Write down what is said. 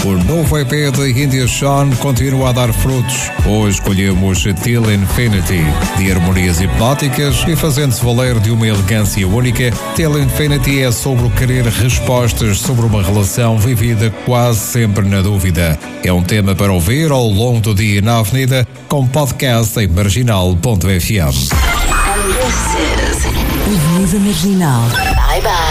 O novo EP de India Sean continua a dar frutos. Hoje escolhemos Till Infinity, de harmonias hipnóticas e fazendo-se valer de uma elegância única. Till Infinity é sobre o querer respostas sobre uma relação vivida quase sempre na dúvida. É um tema para ouvir ao longo do dia na Avenida, com podcast em marginal.fm. Avenida Marginal. Bye bye.